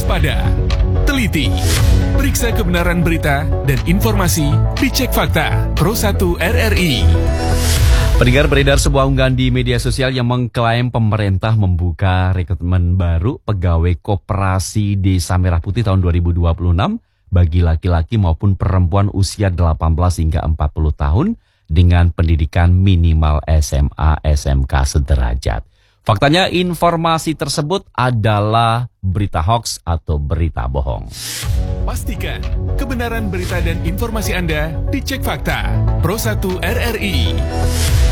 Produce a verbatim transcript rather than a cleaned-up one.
waspada, teliti, periksa kebenaran berita dan informasi, dicek fakta. Pro satu R R I. Pendengar, beredar sebuah unggahan di media sosial yang mengklaim pemerintah membuka rekrutmen baru pegawai koperasi Desa Merah Putih tahun dua ribu dua puluh enam bagi laki-laki maupun perempuan usia delapan belas hingga empat puluh tahun dengan pendidikan minimal S M A S M K sederajat. Faktanya informasi tersebut adalah berita hoaks atau berita bohong. Pastikan kebenaran berita dan informasi Anda dicek fakta. Pro satu R R I.